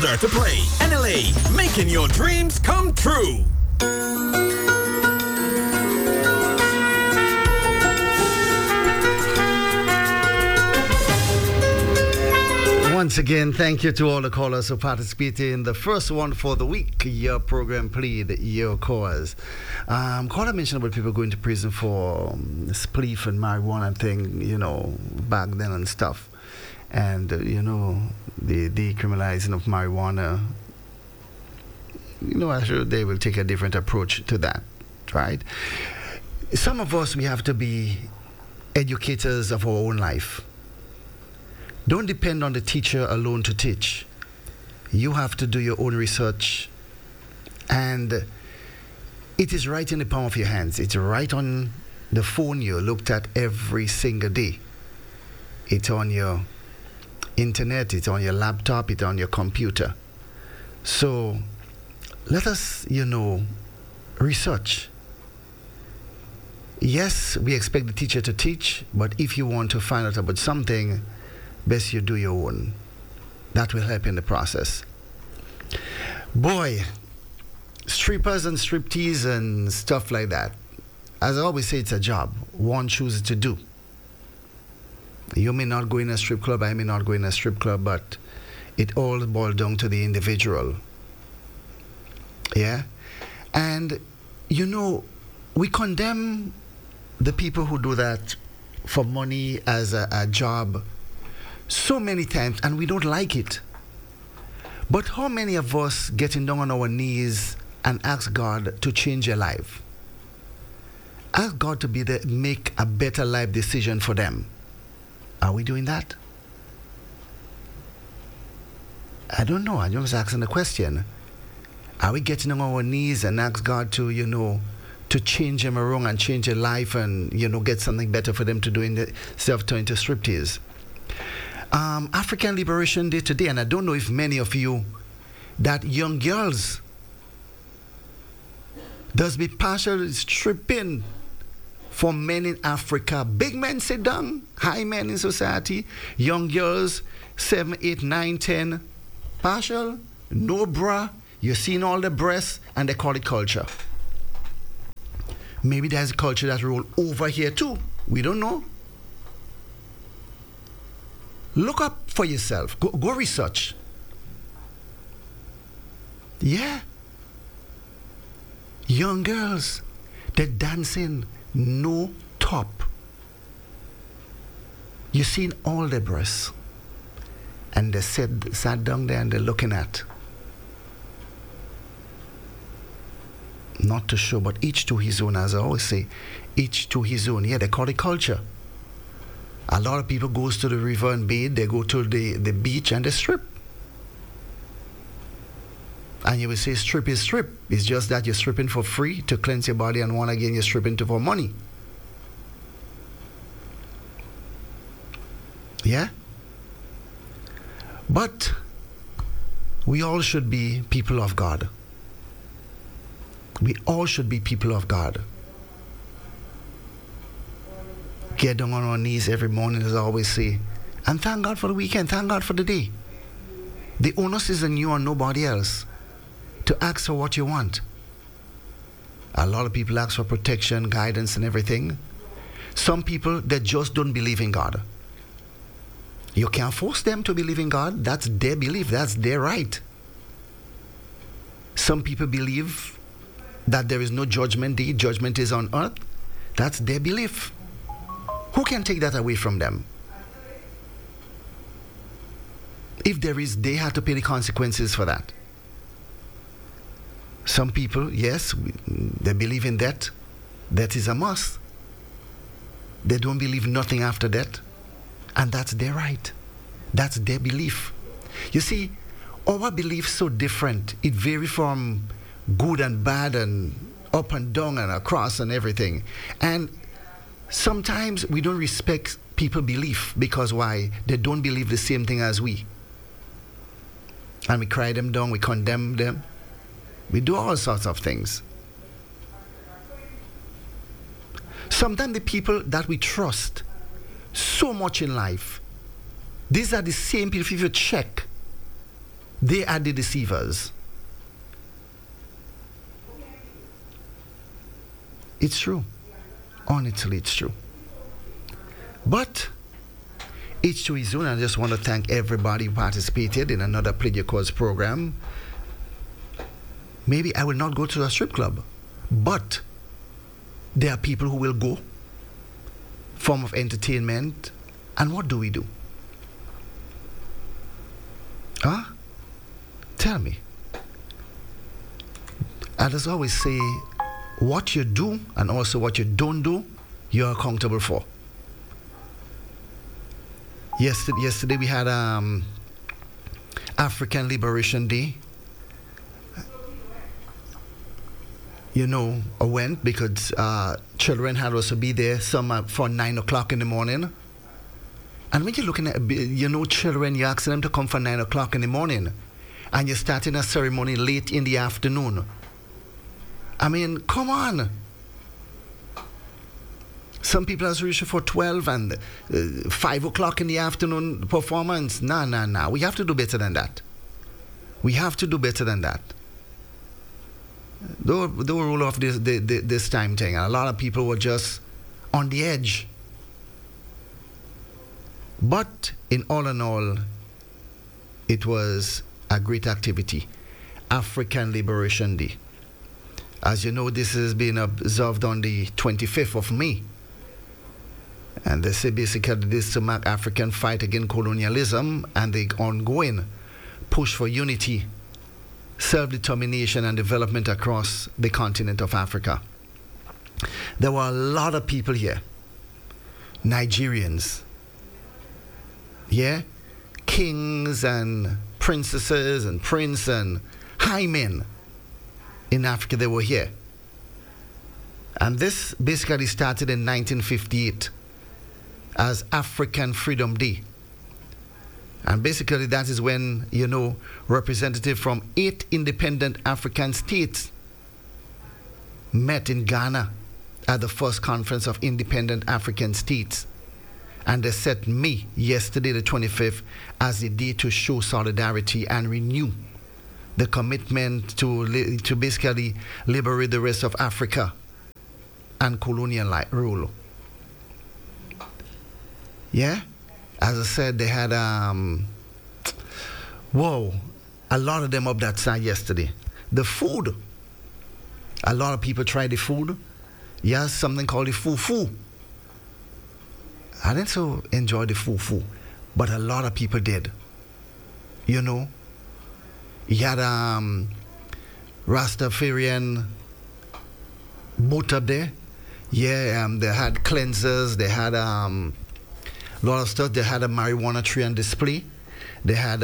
Builder to play. NLA, making your dreams come true. Once again, thank you to all the callers who participated in the first one for the week. Your program, Plead Your Cause. Caller mentioned about people going to prison for spliff and marijuana thing, back then and stuff. And, the decriminalizing of marijuana, I'm sure they will take a different approach to that, right? Some of us, we have to be educators of our own life. Don't depend on the teacher alone to teach. You have to do your own research. And it is right in the palm of your hands. It's right on the phone you looked at every single day. It's on your internet, it's on your laptop, it's on your computer. So let us, research. Yes, we expect the teacher to teach, but if you want to find out about something, best you do your own. That will help in the process. Boy, strippers and striptease and stuff like that. As I always say, it's a job one chooses to do. You may not go in a strip club, I may not go in a strip club, but it all boils down to the individual. Yeah? And, we condemn the people who do that for money as a job so many times, and we don't like it. But how many of us getting down on our knees and ask God to change your life? Ask God to make a better life decision for them. Are we doing that? I don't know. I'm just asking the question. Are we getting on our knees and ask God to, to change them around and change their life and, get something better for them to do instead of turning to striptease? African Liberation Day today, and I don't know if many of you, that young girls does be partially stripping for men in Africa. Big men sit down, high men in society, young girls, 7, 8, 9, 10, partial, no bra, you're seeing all the breasts, and they call it culture. Maybe there's a culture that roll over here too. We don't know. Look up for yourself. Go research. Yeah. Young girls, they're dancing, no top. You've seen all their breasts. And they sat down there and they're looking at. Not to show, but each to his own, as I always say. Each to his own. Yeah, they call it culture. A lot of people goes to the river and bathe. They go to the beach and they strip. And you will say strip is strip. It's just that you're stripping for free to cleanse your body, and one again you're stripping for money. Yeah? But we all should be people of God. We all should be people of God. Get down on our knees every morning, as I always say, and thank God for the weekend, thank God for the day. The onus is on you and nobody else to ask for what you want. A lot of people ask for protection, guidance, and everything. Some people, they just don't believe in God. You can't force them to believe in God. That's their belief, that's their right. Some people believe that there is no judgment day, judgment is on earth. That's their belief. Who can take that away from them? If there is, they have to pay the consequences for that. Some people, yes, they believe in death. That is a must. They don't believe nothing after death. And that's their right. That's their belief. You see, our beliefs so different. It varies from good and bad and up and down and across and everything. And sometimes we don't respect people's belief because why? They don't believe the same thing as we. And we cry them down, we condemn them. We do all sorts of things. Sometimes the people that we trust so much in life, these are the same people, if you check, They are the deceivers. It's true. Honestly, it's true. But each to his own. I just want to thank everybody who participated in another Pledge Your Cause program. Maybe I will not go to a strip club, but there are people who will go. Form of entertainment. And what do we do? Huh? Tell me. I just always say, what you do and also what you don't do, you're accountable for. Yesterday we had African Liberation Day. You know, I went because children had also be there, some for 9 o'clock in the morning. And when you're looking at, children, you're asking them to come for 9 o'clock in the morning. And you're starting a ceremony late in the afternoon. I mean, come on. Some people have reached for 12 and 5 o'clock in the afternoon performance. Nah. We have to do better than that. We have to do better than that. Don't roll off this time thing. A lot of people were just on the edge. But in all, it was a great activity. African Liberation Day. As you know, this has been observed on the 25th of May. And they say basically this to mark African fight against colonialism and the ongoing push for unity, self-determination and development across the continent of Africa. There were a lot of people here. Nigerians. Yeah? Kings and princesses and prince and high men in Africa, they were here. And this basically started in 1958 as African Freedom Day. And basically that is when, representatives from 8 independent African states met in Ghana at the first conference of independent African states. And they set May, yesterday the 25th, as the day to show solidarity and renew the commitment to basically liberate the rest of Africa and colonial rule. Yeah? As I said, they had, a lot of them up that side yesterday. The food. A lot of people tried the food. Yes, something called the fufu. I didn't so enjoy the fufu, but a lot of people did. You had Rastafarian boat up there. Yeah, they had cleansers. They had a lot of stuff. They had a marijuana tree on display. They had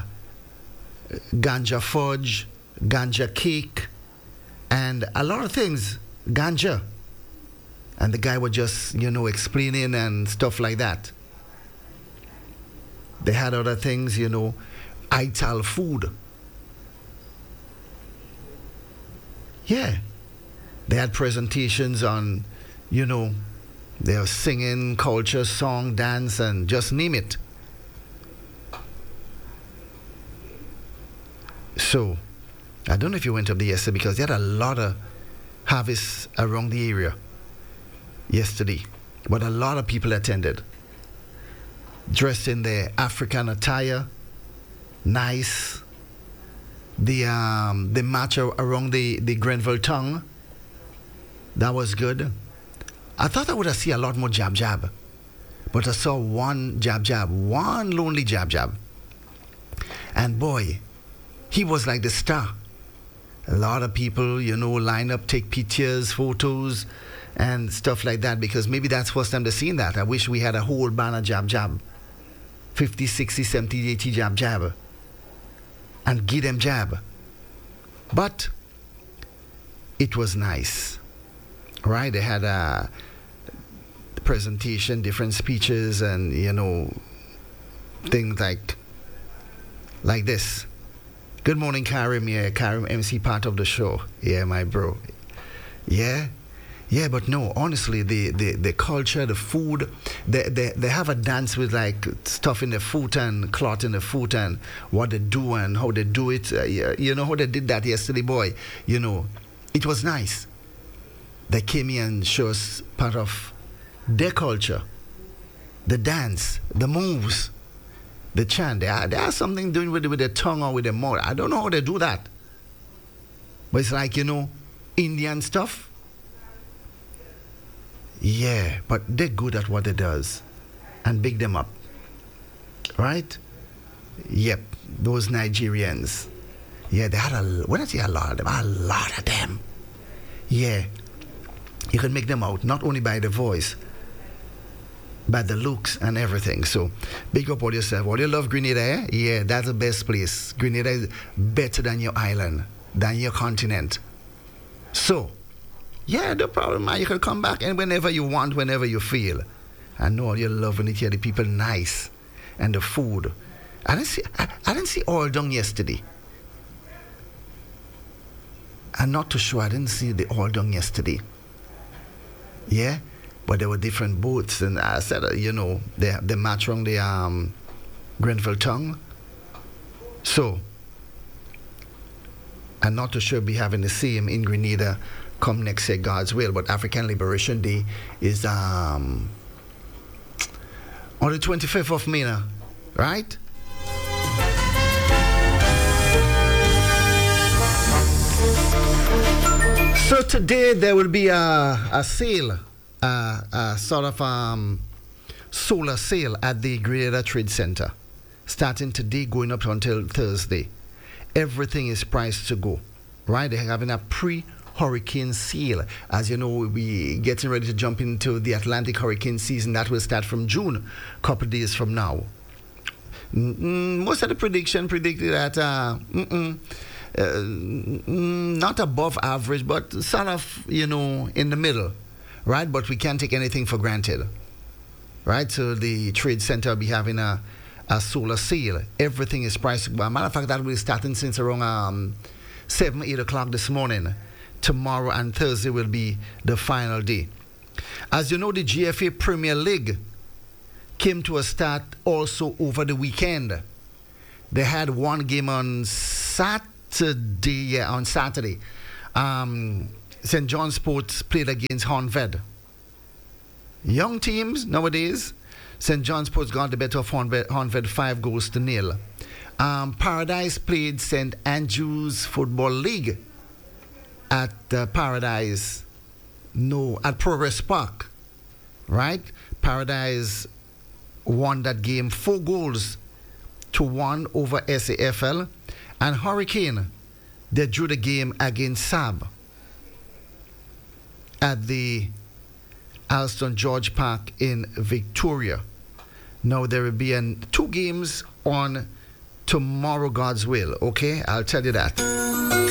ganja fudge, ganja cake, and a lot of things. Ganja. And the guy was just, explaining and stuff like that. They had other things, Ital food. Yeah. They had presentations on, they were singing, culture, song, dance, and just name it. So, I don't know if you went up there yesterday because they had a lot of harvests around the area yesterday. But a lot of people attended. Dressed in their African attire. Nice. The march around the Grenville tongue. That was good. I thought I would have seen a lot more jab. But I saw one jab, one lonely jab. And boy, he was like the star. A lot of people, line up, take pictures, photos, and stuff like that, because maybe that's the first time they've seen that. I wish we had a whole banner jab. 50, 60, 70, 80 jab. And give them jab. But it was nice. Right? They had a presentation, different speeches, and, things like this. Good morning, Karim. Yeah, Karim MC, part of the show. Yeah, my bro. Yeah. Yeah, but no, honestly, the culture, the food, they have a dance with like stuff in the foot and cloth in the foot and what they do and how they do it. Yeah, you know how they did that yesterday, boy. You know, it was nice. They came here and showed us part of their culture, the dance, the moves, the chant. They have something doing with their tongue or with their mouth. I don't know how they do that. But it's like, you know, Indian stuff. Yeah, but they're good at what they does. And big them up. Right? Yep, those Nigerians. Yeah, they had when I say a lot of them, a lot of them. Yeah. You can make them out, not only by the voice, by the looks and everything. So, big up all yourself. All you love Grenada, eh? Yeah, that's the best place. Grenada is better than your island, than your continent. So, yeah, no problem, man. You can come back and whenever you want, whenever you feel. I know all you love when you hear the people nice and the food. I didn't see oil dung yesterday. I'm not too sure. I didn't see the oil dung yesterday. Yeah, but there were different boats, and I said, you know, they match wrong the Grenville tongue. So, I'm not too sure be having the same in Grenada come next year, God's will. But African Liberation Day is on the 25th of May, right? So today there will be a sale, a sort of solar sale at the Grenada Trade Center, starting today, going up until Thursday. Everything is priced to go, right? They're having a pre-hurricane sale. As you know, we'll be getting ready to jump into the Atlantic hurricane season. That will start from June, a couple of days from now. Most of the prediction predicted that not above average, but sort of, you know, in the middle, right? But we can't take anything for granted, right? So the trade center will be having a solar sale. Everything is priced. As a matter of fact, that will be starting since around 7, 8 o'clock this morning. Tomorrow and Thursday will be the final day. As you know, the GFA Premier League came to a start also over the weekend. They had one game on Saturday. St. John Sports played against Honved. Young teams nowadays. St. John Sports got the better of Honved 5 goals to nil. Paradise played St. Andrews Football League at Paradise. No, at Progress Park. Right? Paradise won that game 4-1 over SAFL. And Hurricane, they drew the game against SAB at the Alston George Park in Victoria. Now there will be 2 games on tomorrow, God's will. Okay, I'll tell you that.